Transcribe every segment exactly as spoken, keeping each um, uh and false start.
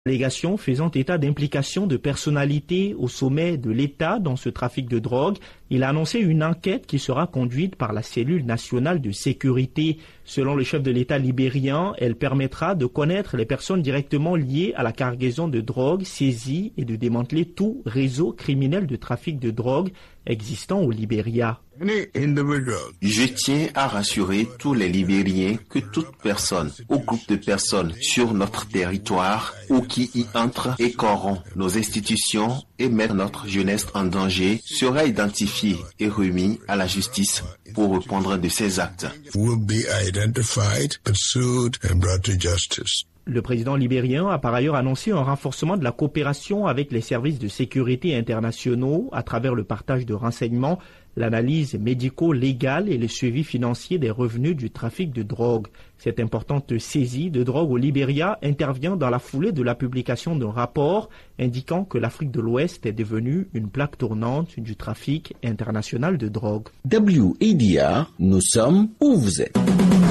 Allégation faisant état d'implication de personnalités au sommet de l'État dans ce trafic de drogue. Il a annoncé une enquête qui sera conduite par la cellule nationale de sécurité. Selon le chef de l'État libérien, elle permettra de connaître les personnes directement liées à la cargaison de drogue saisie et de démanteler tout réseau criminel de trafic de drogue existant au Libéria. Je tiens à rassurer tous les Libériens que toute personne ou groupe de personnes sur notre territoire ou qui y entre et corrompt nos institutions et met notre jeunesse en danger sera identifié et remis à la justice pour répondre de ses actes. Le président libérien a par ailleurs annoncé un renforcement de la coopération avec les services de sécurité internationaux à travers le partage de renseignements, l'analyse médico-légale et le suivi financier des revenus du trafic de drogue. Cette importante saisie de drogue au Libéria intervient dans la foulée de la publication d'un rapport indiquant que l'Afrique de l'Ouest est devenue une plaque tournante du trafic international de drogue. W A D R, nous sommes où vous êtes.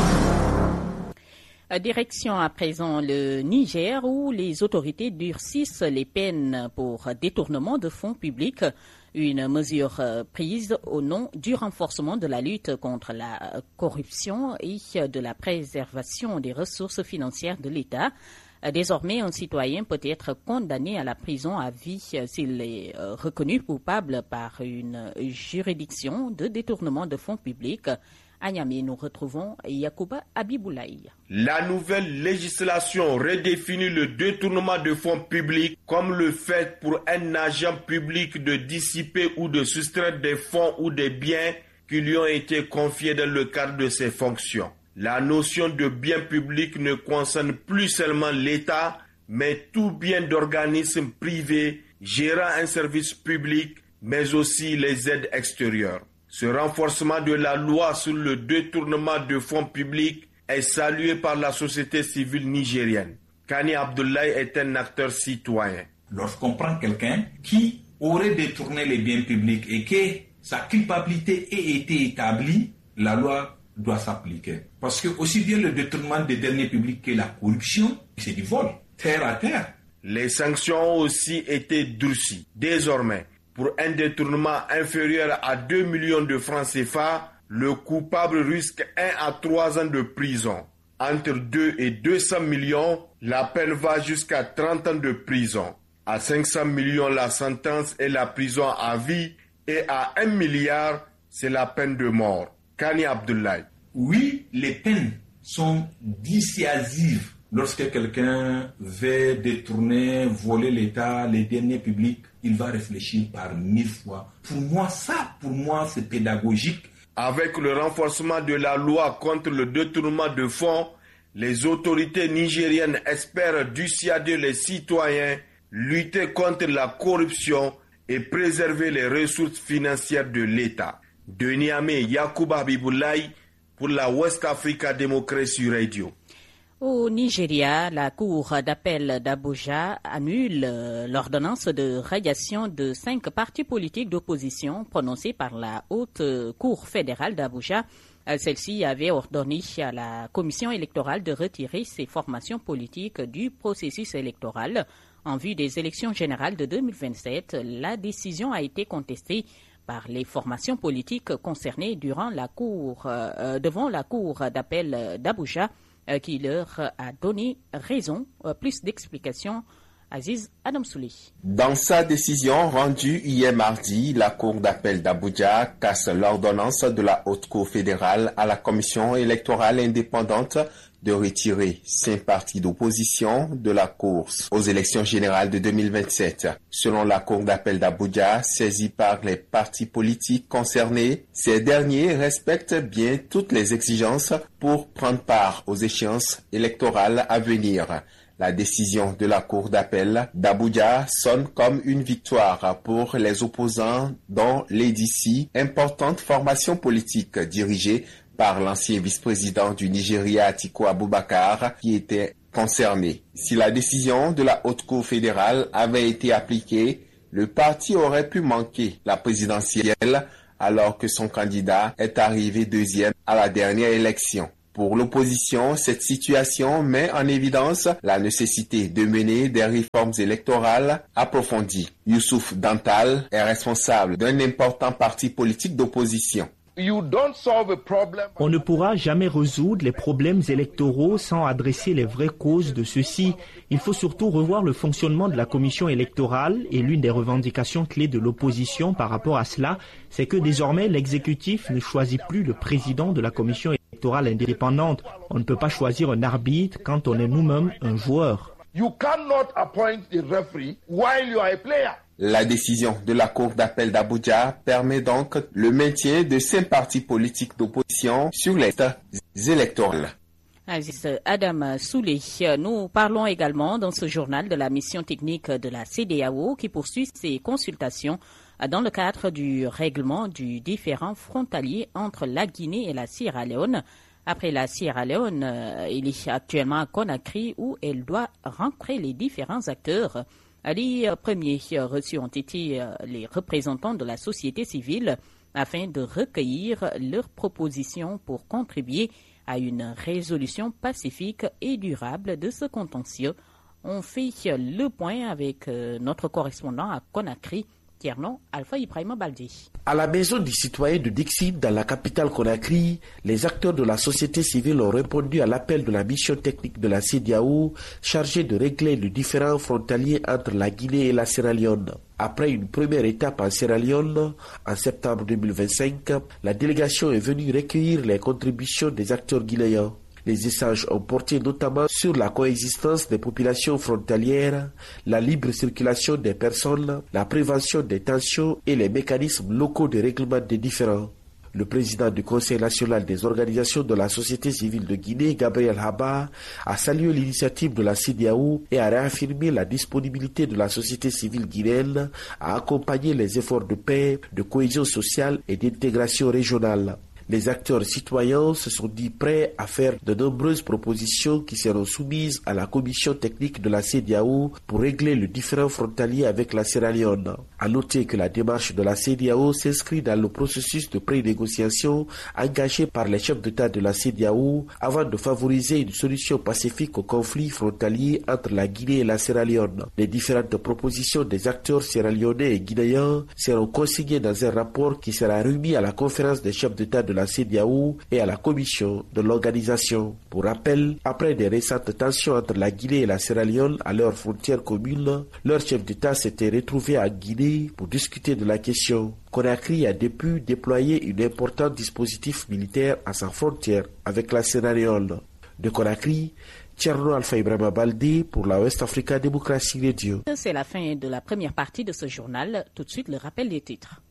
Direction à présent le Niger où les autorités durcissent les peines pour détournement de fonds publics, une mesure prise au nom du renforcement de la lutte contre la corruption et de la préservation des ressources financières de l'État. Désormais, un citoyen peut être condamné à la prison à vie s'il est reconnu coupable par une juridiction de détournement de fonds publics. À Niamey, nous retrouvons Yacouba Abiboulaye. La nouvelle législation redéfinit le détournement de fonds publics comme le fait pour un agent public de dissiper ou de soustraire des fonds ou des biens qui lui ont été confiés dans le cadre de ses fonctions. La notion de bien public ne concerne plus seulement l'État, mais tout bien d'organismes privés gérant un service public, mais aussi les aides extérieures. Ce renforcement de la loi sur le détournement de fonds publics est salué par la société civile nigérienne. Kani Abdoulaye est un acteur citoyen. Lorsqu'on prend quelqu'un qui aurait détourné les biens publics et que sa culpabilité ait été établie, la loi doit s'appliquer. Parce que aussi bien le détournement des deniers publics que la corruption, c'est du vol, terre à terre. Les sanctions ont aussi été durcies. Désormais, pour un détournement inférieur à deux millions de francs C F A, le coupable risque un à trois ans de prison. Entre deux et deux cents millions, la peine va jusqu'à trente ans de prison. À cinq cents millions, la sentence est la prison à vie et à un milliard, c'est la peine de mort. Kani Abdoulaye. Oui, les peines sont dissuasives. Lorsque quelqu'un veut détourner, voler l'État, les deniers publics, il va réfléchir par mille fois. Pour moi, ça, pour moi, c'est pédagogique. Avec le renforcement de la loi contre le détournement de fonds, les autorités nigériennes espèrent dissuader les citoyens, lutter contre la corruption et préserver les ressources financières de l'État. De Niamey, Yacouba Abiboulaye pour la West Africa Democracy Radio. Au Nigeria, la Cour d'appel d'Abuja annule l'ordonnance de radiation de cinq partis politiques d'opposition prononcée par la Haute Cour fédérale d'Abuja. Celle-ci avait ordonné à la commission électorale de retirer ses formations politiques du processus électoral. En vue des élections générales de deux mille vingt-sept, la décision a été contestée par les formations politiques concernées durant la cour, euh, devant la Cour d'appel d'Abuja, qui leur a donné raison. Plus d'explications, Aziz Adamsouli. Dans sa décision rendue hier mardi, la Cour d'appel d'Abuja casse l'ordonnance de la Haute Cour fédérale à la Commission électorale indépendante de retirer cinq partis d'opposition de la course aux élections générales de deux mille vingt-sept. Selon la Cour d'appel d'Abuja, saisie par les partis politiques concernés, ces derniers respectent bien toutes les exigences pour prendre part aux échéances électorales à venir. La décision de la Cour d'appel d'Abuja sonne comme une victoire pour les opposants dont l'A D C, importante formation politique dirigée par l'ancien vice-président du Nigeria Atiku Abubakar qui était concerné. Si la décision de la Haute Cour fédérale avait été appliquée, le parti aurait pu manquer la présidentielle alors que son candidat est arrivé deuxième à la dernière élection. Pour l'opposition, cette situation met en évidence la nécessité de mener des réformes électorales approfondies. Youssouf Dantal est responsable d'un important parti politique d'opposition. On ne pourra jamais résoudre les problèmes électoraux sans adresser les vraies causes de ceux-ci. Il faut surtout revoir le fonctionnement de la commission électorale et l'une des revendications clés de l'opposition par rapport à cela, c'est que désormais l'exécutif ne choisit plus le président de la commission électorale indépendante. On ne peut pas choisir un arbitre quand on est nous-mêmes un joueur. You cannot appoint a referee while you are a player. La décision de la Cour d'appel d'Abuja permet donc le maintien de cinq partis politiques d'opposition sur les listes électorales. Aziz Adam Souley, nous parlons également dans ce journal de la mission technique de la C E D E A O qui poursuit ses consultations dans le cadre du règlement du différend frontalier entre la Guinée et la Sierra Leone. Après la Sierra Leone, il est actuellement à Conakry où elle doit rencontrer les différents acteurs. Les premiers reçus ont été les représentants de la société civile afin de recueillir leurs propositions pour contribuer à une résolution pacifique et durable de ce contentieux. On fait le point avec notre correspondant à Conakry, Tierno Alpha Ibrahima Baldi. À la maison du citoyen de Dixit, dans la capitale Conakry, les acteurs de la société civile ont répondu à l'appel de la mission technique de la C E D E A O chargée de régler le différend frontalier entre la Guinée et la Sierra Leone. Après une première étape en Sierra Leone, en septembre deux mille vingt-cinq, la délégation est venue recueillir les contributions des acteurs guinéens. Les échanges ont porté notamment sur la coexistence des populations frontalières, la libre circulation des personnes, la prévention des tensions et les mécanismes locaux de règlement des différends. Le président du Conseil national des organisations de la société civile de Guinée, Gabriel Haba, a salué l'initiative de la C E D E A O et a réaffirmé la disponibilité de la société civile guinéenne à accompagner les efforts de paix, de cohésion sociale et d'intégration régionale. Les acteurs citoyens se sont dit prêts à faire de nombreuses propositions qui seront soumises à la commission technique de la C E D E A O pour régler le différend frontalier avec la Sierra Leone. À noter que la démarche de la C E D E A O s'inscrit dans le processus de pré-négociation engagé par les chefs d'État de la C E D E A O avant de favoriser une solution pacifique au conflit frontalier entre la Guinée et la Sierra Leone. Les différentes propositions des acteurs sierra-léonais et guinéens seront consignées dans un rapport qui sera remis à la conférence des chefs d'État de la C E D E A O et à la commission de l'organisation. Pour rappel, après des récentes tensions entre la Guinée et la Sierra Leone à leurs frontières communes, leur chef d'État s'était retrouvé à Guinée pour discuter de la question. Conakry a depuis déployé un important dispositif militaire à sa frontière avec la Sierra Leone. De Conakry, Tcherno Alpha Ibrahima Baldi pour la West Africa Democracy Radio. C'est la fin de la première partie de ce journal. Tout de suite, le rappel des titres.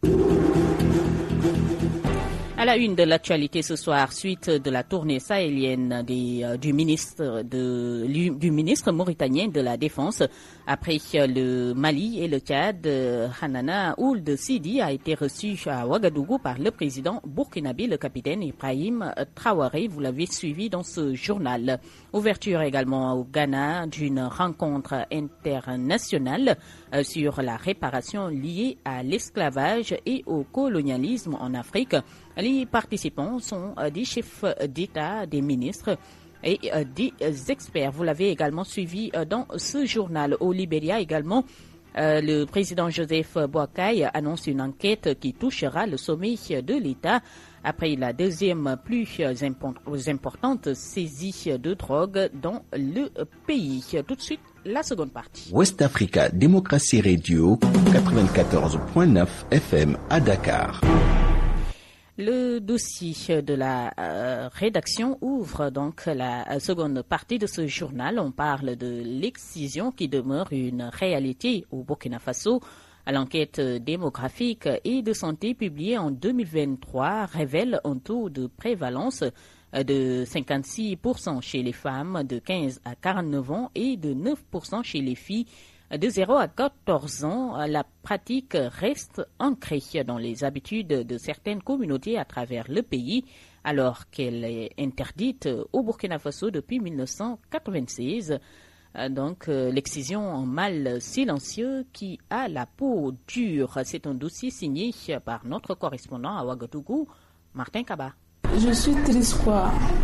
À la une de l'actualité ce soir, suite de la tournée sahélienne des, euh, du ministre de, du ministre mauritanien de la Défense, après le Mali et le Tchad, euh, Hanana Ould Sidi a été reçu à Ouagadougou par le président burkinabé, le capitaine Ibrahim Traoré. Vous l'avez suivi dans ce journal. Ouverture également au Ghana d'une rencontre internationale euh, sur la réparation liée à l'esclavage et au colonialisme en Afrique. Les participants sont des chefs d'État, des ministres et des experts. Vous l'avez également suivi dans ce journal. Au Libéria également, le président Joseph Boakai annonce une enquête qui touchera le sommet de l'État après la deuxième plus importante saisie de drogue dans le pays. Tout de suite, la seconde partie. West Africa Democracy Radio, quatre-vingt-quatorze point neuf F M à Dakar. Le dossier de la euh, rédaction ouvre donc la seconde partie de ce journal. On parle de l'excision qui demeure une réalité au Burkina Faso. L'enquête démographique et de santé publiée en deux mille vingt-trois révèle un taux de prévalence de cinquante-six pour cent chez les femmes de quinze à quarante-neuf ans et de neuf pour cent chez les filles de zéro à quatorze ans. La pratique reste ancrée dans les habitudes de certaines communautés à travers le pays, alors qu'elle est interdite au Burkina Faso depuis mille neuf cent quatre-vingt-seize. Donc, l'excision en mal silencieux qui a la peau dure. C'est un dossier signé par notre correspondant à Ouagadougou, Martin Kaba. Je suis triste quoi.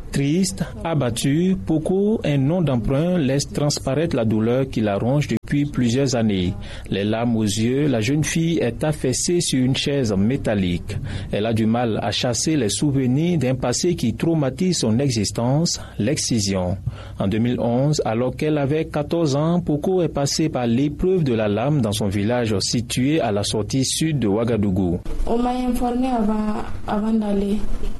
Triste, abattu, Poco, un nom d'emprunt, laisse transparaître la douleur qui la ronge depuis plusieurs années. Les larmes aux yeux, la jeune fille est affaissée sur une chaise métallique. Elle a du mal à chasser les souvenirs d'un passé qui traumatise son existence, l'excision. En deux mille onze, alors qu'elle avait quatorze ans, Poco est passée par l'épreuve de la lame dans son village situé à la sortie sud de Ouagadougou. On m'a informé avant, avant d'aller.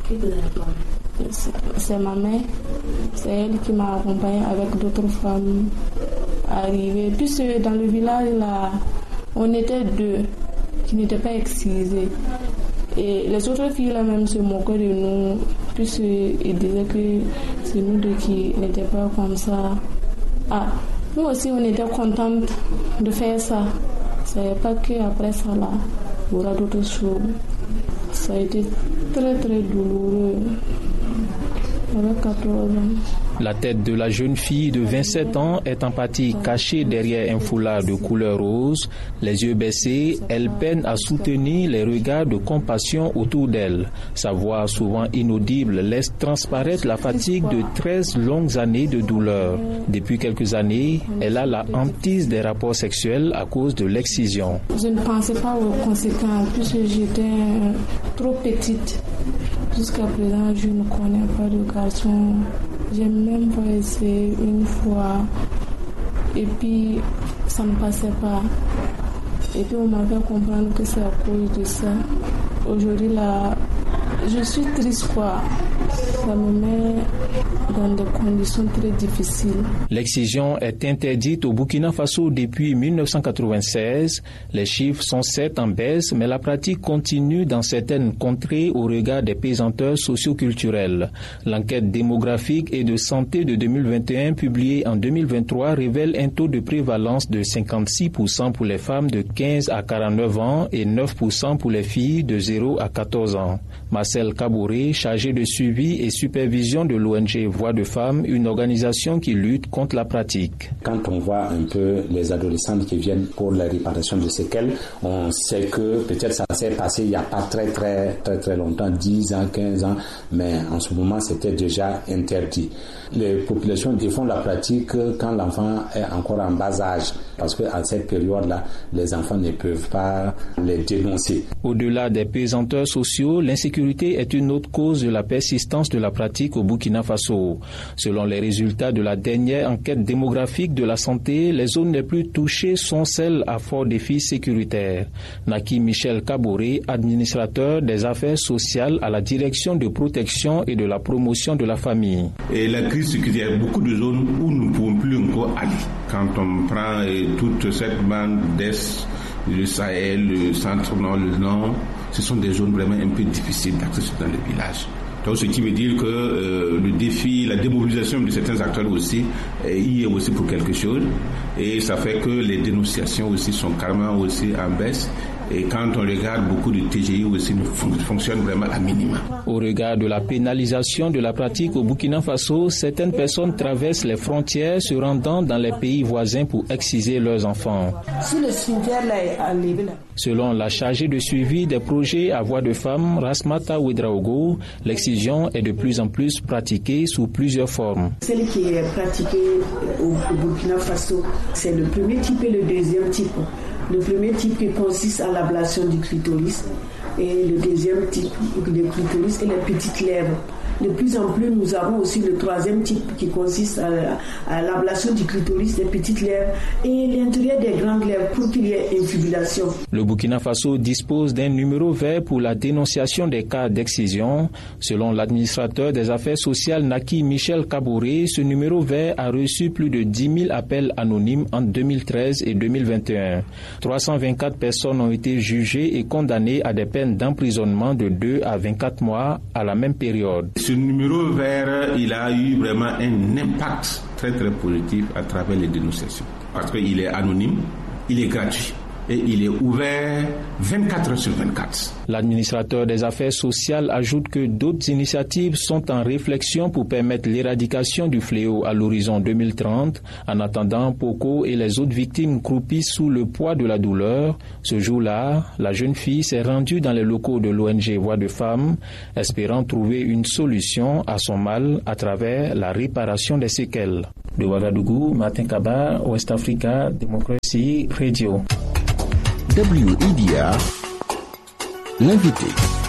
C'est ma mère, c'est elle qui m'a accompagnée avec d'autres femmes arrivées. Puis dans le village, là, on était deux qui n'étaient pas excisés. Et les autres filles là même se moquaient de nous, puisqu'ils disaient que c'est nous deux qui n'étaient pas comme ça. Ah, nous aussi on était contentes de faire ça. C'est pas qu'après ça là, il y aura d'autres choses. Ça a été très très douloureux. La tête de la jeune fille de vingt-sept ans est en partie cachée derrière un foulard de couleur rose. Les yeux baissés, elle peine à soutenir les regards de compassion autour d'elle. Sa voix, souvent inaudible, laisse transparaître la fatigue de treize longues années de douleur. Depuis quelques années, elle a la hantise des rapports sexuels à cause de l'excision. Je ne pensais pas aux conséquences puisque j'étais trop petite. Jusqu'à présent, je ne connais pas de garçon. J'ai même pas essayé une fois. Et puis, ça ne passait pas. Et puis, on m'a fait comprendre que c'est à cause de ça. Aujourd'hui, là, je suis triste, quoi. Ça me met dans des conditions très difficiles. L'excision est interdite au Burkina Faso depuis mille neuf cent quatre-vingt-seize. Les chiffres sont certes en baisse, mais la pratique continue dans certaines contrées au regard des pesanteurs socio-culturelles. L'enquête démographique et de santé de deux mille vingt et un, publiée en deux mille vingt-trois, révèle un taux de prévalence de cinquante-six pour cent pour les femmes de quinze à quarante-neuf ans et neuf pour cent pour les filles de zéro à quatorze ans. Marcel Kabouré, chargé de suivi et supervision de l'O N G Voix de Femmes, une organisation qui lutte contre la pratique. Quand on voit un peu les adolescentes qui viennent pour la réparation de séquelles, on sait que peut-être ça s'est passé il n'y a pas très très très très longtemps, dix ans, quinze ans, mais en ce moment c'était déjà interdit. Les populations qui font la pratique quand l'enfant est encore en bas âge, parce qu'à cette période-là, les enfants ne peuvent pas les dénoncer. Au-delà des pesanteurs sociaux, l'insécurité est une autre cause de la persistance de la pratique au Burkina Faso. Selon les résultats de la dernière enquête démographique de la santé, les zones les plus touchées sont celles à fort défi sécuritaire. Naki Michel Kabouré, administrateur des affaires sociales à la direction de protection et de la promotion de la famille. Et la crise sécuritaire, il y a beaucoup de zones où nous ne pouvons plus encore aller. Quand on prend eh, toute cette bande d'Est, le Sahel, le centre-nord, le nord, ce sont des zones vraiment un peu difficiles d'accès dans les villages. Donc, ce qui veut dire que euh, le défi, la démobilisation de certains acteurs aussi, euh, y est aussi pour quelque chose. Et ça fait que les dénonciations aussi sont carrément aussi en baisse. Et quand on regarde, beaucoup de T G I aussi ne fonctionnent vraiment à minima. Au regard de la pénalisation de la pratique au Burkina Faso, certaines personnes traversent les frontières se rendant dans les pays voisins pour exciser leurs enfants. Si le cimetière là est enlevé là. Selon la chargée de suivi des projets à voix de femmes, Rasmata Ouedraogo, l'excision est de plus en plus pratiquée sous plusieurs formes. Celle qui est pratiquée au Burkina Faso, c'est le premier type et le deuxième type. Le premier type qui consiste à l'ablation du clitoris et le deuxième type, le clitoris et les petites lèvres. De plus en plus, nous avons aussi le troisième type qui consiste à, à l'ablation du clitoris, des petites lèvres et l'intérieur des grandes lèvres pour qu'il y ait infibulation. Le Burkina Faso dispose d'un numéro vert pour la dénonciation des cas d'excision. Selon l'administrateur des affaires sociales Naki Michel Kabouré, ce numéro vert a reçu plus de dix mille appels anonymes entre deux mille treize et deux mille vingt et un. trois cent vingt-quatre personnes ont été jugées et condamnées à des peines d'emprisonnement de deux à vingt-quatre mois à la même période. Ce numéro vert, il a eu vraiment un impact très très positif à travers les dénonciations. Parce qu'il est anonyme, il est gratuit. et il est ouvert vingt-quatre heures sur vingt-quatre. L'administrateur des affaires sociales ajoute que d'autres initiatives sont en réflexion pour permettre l'éradication du fléau à l'horizon deux mille trente. En attendant, Poco et les autres victimes croupissent sous le poids de la douleur. Ce jour-là, la jeune fille s'est rendue dans les locaux de l'O N G Voix de Femmes, espérant trouver une solution à son mal à travers la réparation des séquelles. De Ouagadougou, Martin Kaba, West Africa, Démocratie Radio. W I D A, l'invité.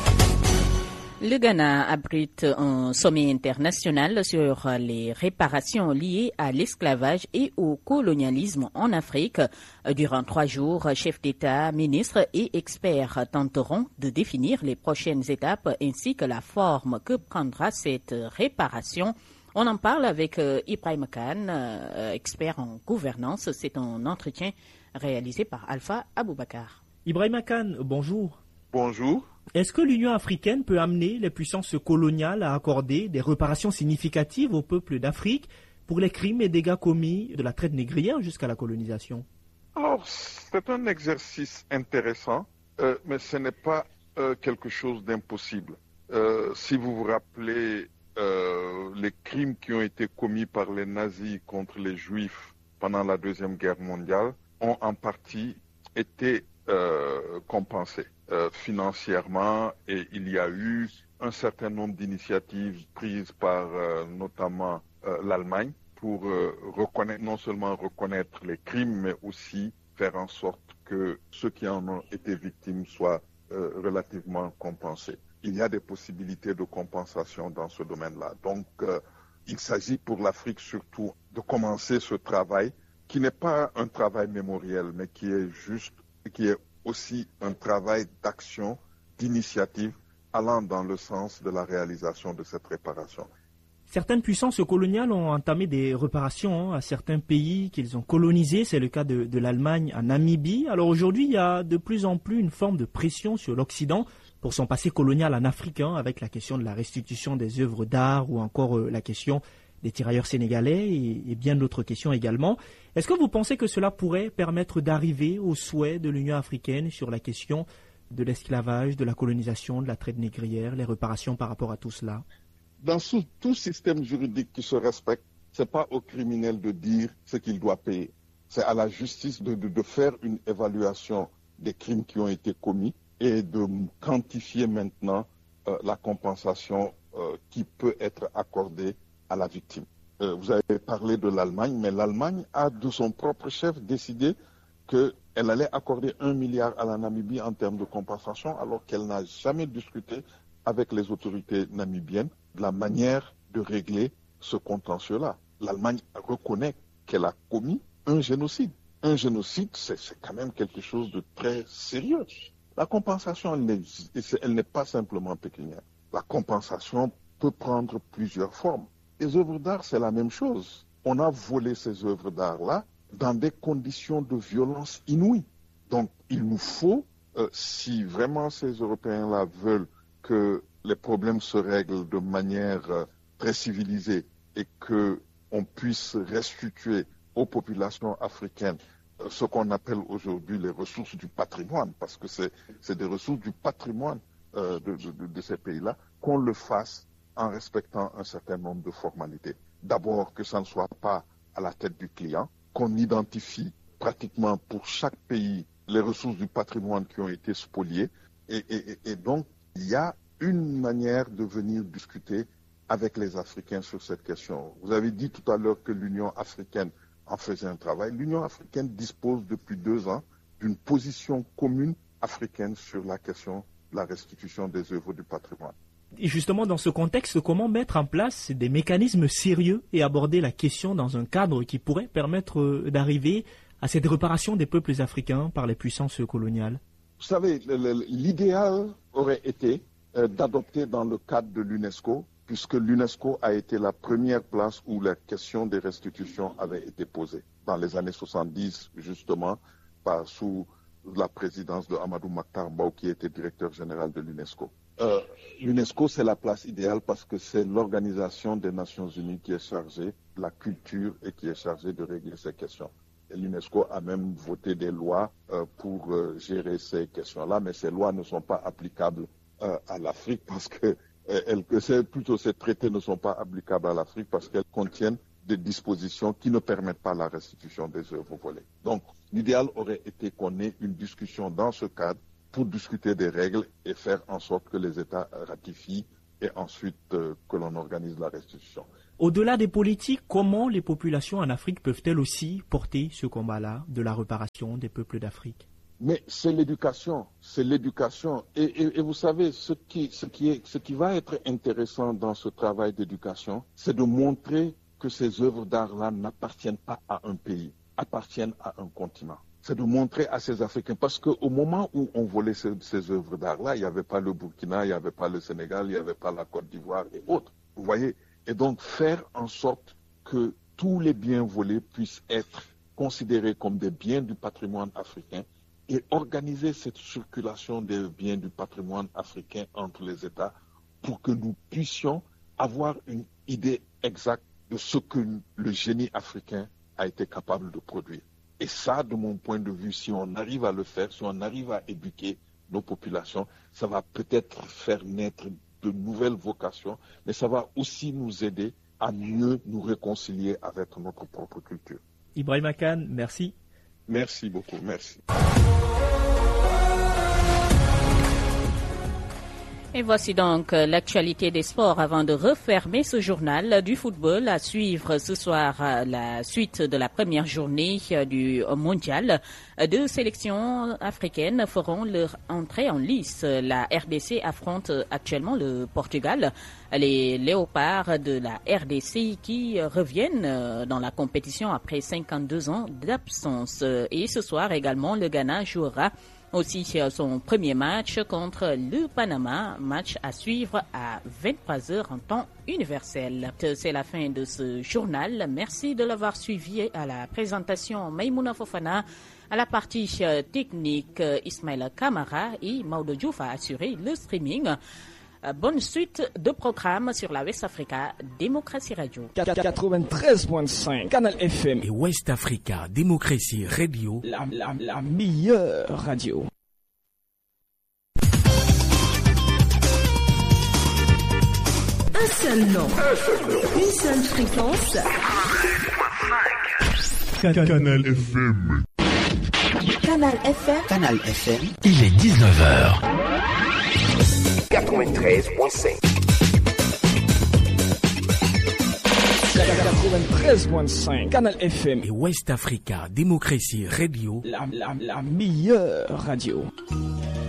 Le Ghana abrite un sommet international sur les réparations liées à l'esclavage et au colonialisme en Afrique. Durant trois jours, chefs d'État, ministres et experts tenteront de définir les prochaines étapes ainsi que la forme que prendra cette réparation. On en parle avec Ibrahim Khan, expert en gouvernance. C'est un entretien réalisé par Alpha Aboubakar. Ibrahim Khan, bonjour. Bonjour. Est-ce que l'Union africaine peut amener les puissances coloniales à accorder des réparations significatives aux peuples d'Afrique pour les crimes et dégâts commis de la traite négrière jusqu'à la colonisation? Alors, c'est un exercice intéressant, euh, mais ce n'est pas euh, quelque chose d'impossible. Euh, si vous vous rappelez euh, les crimes qui ont été commis par les nazis contre les juifs pendant la Deuxième Guerre mondiale, ont en partie été euh, compensés euh, financièrement, et il y a eu un certain nombre d'initiatives prises par euh, notamment euh, l'Allemagne pour euh, reconnaître, non seulement reconnaître les crimes, mais aussi faire en sorte que ceux qui en ont été victimes soient euh, relativement compensés. Il y a des possibilités de compensation dans ce domaine-là. Donc, euh, il s'agit pour l'Afrique surtout de commencer ce travail qui n'est pas un travail mémoriel, mais qui est juste, qui est aussi un travail d'action, d'initiative, allant dans le sens de la réalisation de cette réparation. Certaines puissances coloniales ont entamé des réparations hein, à certains pays qu'ils ont colonisés. C'est le cas de, de l'Allemagne en Namibie. Alors aujourd'hui, il y a de plus en plus une forme de pression sur l'Occident pour son passé colonial en Afrique, hein, avec la question de la restitution des œuvres d'art ou encore euh, la question des tirailleurs sénégalais et, et bien d'autres questions également. Est-ce que vous pensez que cela pourrait permettre d'arriver au souhait de l'Union africaine sur la question de l'esclavage, de la colonisation, de la traite négrière, les réparations par rapport à tout cela? Dans tout, tout système juridique qui se respecte, ce n'est pas au criminel de dire ce qu'il doit payer. C'est à la justice de, de, de faire une évaluation des crimes qui ont été commis et de quantifier maintenant euh, la compensation euh, qui peut être accordée à la victime. Euh, vous avez parlé de l'Allemagne, mais l'Allemagne a de son propre chef décidé qu'elle allait accorder un milliard à la Namibie en termes de compensation, alors qu'elle n'a jamais discuté avec les autorités namibiennes de la manière de régler ce contentieux-là. L'Allemagne reconnaît qu'elle a commis un génocide. Un génocide, c'est, c'est quand même quelque chose de très sérieux. La compensation, elle n'est, elle n'est pas simplement pécuniaire. La compensation peut prendre plusieurs formes. Les œuvres d'art, c'est la même chose. On a volé ces œuvres d'art-là dans des conditions de violence inouïes. Donc, il nous faut, euh, si vraiment ces Européens-là veulent que les problèmes se règlent de manière euh, très civilisée et qu'on puisse restituer aux populations africaines euh, ce qu'on appelle aujourd'hui les ressources du patrimoine, parce que c'est, c'est des ressources du patrimoine euh, de, de, de ces pays-là, qu'on le fasse en respectant un certain nombre de formalités. D'abord, que ça ne soit pas à la tête du client, qu'on identifie pratiquement pour chaque pays les ressources du patrimoine qui ont été spoliées. Et, et, et donc, il y a une manière de venir discuter avec les Africains sur cette question. Vous avez dit tout à l'heure que l'Union africaine en faisait un travail. L'Union africaine dispose depuis deux ans d'une position commune africaine sur la question de la restitution des œuvres du patrimoine. Et justement, dans ce contexte, comment mettre en place des mécanismes sérieux et aborder la question dans un cadre qui pourrait permettre d'arriver à cette réparation des peuples africains par les puissances coloniales? Vous savez, l'idéal aurait été d'adopter dans le cadre de l'UNESCO, puisque l'UNESCO a été la première place où la question des restitutions avait été posée. Dans les années soixante-dix, justement, par, sous la présidence de Amadou Makhtar Mbow, qui était directeur général de l'UNESCO. Euh, L'UNESCO, c'est la place idéale parce que c'est l'Organisation des Nations Unies qui est chargée de la culture et qui est chargée de régler ces questions. l'UNESCO a même voté des lois euh, pour euh, gérer ces questions-là, mais ces lois ne sont pas applicables euh, à l'Afrique parce que euh, elles, c'est, plutôt ces traités ne sont pas applicables à l'Afrique parce qu'elles contiennent des dispositions qui ne permettent pas la restitution des œuvres volées. Donc, l'idéal aurait été qu'on ait une discussion dans ce cadre pour discuter des règles et faire en sorte que les États ratifient et ensuite euh, que l'on organise la restitution. Au-delà des politiques, comment les populations en Afrique peuvent-elles aussi porter ce combat-là de la réparation des peuples d'Afrique? Mais c'est l'éducation, c'est l'éducation. Et, et, et vous savez, ce qui, ce, qui est, ce qui va être intéressant dans ce travail d'éducation, c'est de montrer que ces œuvres d'art-là n'appartiennent pas à un pays, appartiennent à un continent. C'est de montrer à ces Africains, parce qu'au moment où on volait ces, ces œuvres d'art-là, il n'y avait pas le Burkina, il n'y avait pas le Sénégal, il n'y avait pas la Côte d'Ivoire et autres. Vous voyez? Et donc faire en sorte que tous les biens volés puissent être considérés comme des biens du patrimoine africain et organiser cette circulation des biens du patrimoine africain entre les États pour que nous puissions avoir une idée exacte de ce que le génie africain a été capable de produire. Et ça, de mon point de vue, si on arrive à le faire, si on arrive à éduquer nos populations, ça va peut-être faire naître de nouvelles vocations, mais ça va aussi nous aider à mieux nous réconcilier avec notre propre culture. Ibrahima Kane, merci. Merci beaucoup, merci. Et voici donc l'actualité des sports avant de refermer ce journal du football. À suivre ce soir la suite de la première journée du mondial. Deux sélections africaines feront leur entrée en lice. La R D C affronte actuellement le Portugal. Les léopards de la R D C qui reviennent dans la compétition après cinquante-deux ans d'absence. Et ce soir également, le Ghana jouera aussi son premier match contre le Panama, match à suivre à vingt-trois heures en temps universel. C'est la fin de ce journal. Merci de l'avoir suivi. À la présentation, Maïmouna Fofana, à la partie technique, Ismaël Kamara et Maudo Diouf a assuré le streaming. Bonne suite de programmes sur la West Africa Démocratie Radio. quatre-vingt-treize virgule cinq Canal F M et West Africa Démocratie Radio. La, la, la meilleure radio. Un seul nom. Un seul nom. Une seule fréquence. Canal F M. Canal F M. Canal F M. Il est dix-neuf heures. quatre-vingt-treize virgule cinq. quatre-vingt-treize virgule cinq Canal F M et West Africa Démocratie Radio. La, la, la meilleure radio.